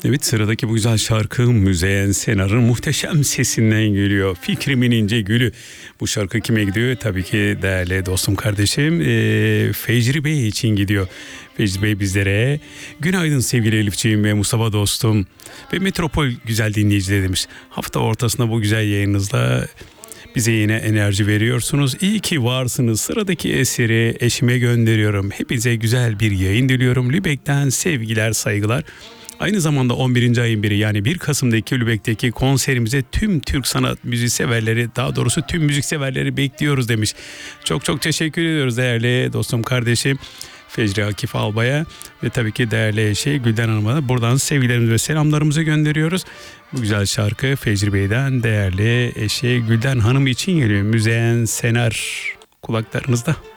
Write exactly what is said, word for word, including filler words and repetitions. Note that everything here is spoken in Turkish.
Evet, sıradaki bu güzel şarkı Müzeyyen Senar'ın muhteşem sesinden geliyor. Fikrimin ince gülü. Bu şarkı kime gidiyor? Tabii ki değerli dostum kardeşim ee, Fecri Bey için gidiyor. Fecri Bey bizlere günaydın sevgili Elifciğim ve Mustafa dostum ve Metropol güzel dinleyicileri demiş. Hafta ortasında bu güzel yayınınızla bize yine enerji veriyorsunuz. İyi ki varsınız. Sıradaki eseri eşime gönderiyorum. Hepinize güzel bir yayın diliyorum. Lübeck'ten sevgiler, saygılar. Aynı zamanda on birinci ayın biri yani bir Kasım'daki Lübeck'teki konserimize tüm Türk sanat müziği severleri, daha doğrusu tüm müzik severleri bekliyoruz demiş. Çok çok teşekkür ediyoruz değerli dostum kardeşim Fecri Akif Albay'a ve tabii ki değerli eşi Gülden Hanım'a da buradan sevgilerimizi ve selamlarımızı gönderiyoruz. Bu güzel şarkı Fecri Bey'den değerli eşi Gülden Hanım için geliyor. Müzeyyen Senar kulaklarınızda.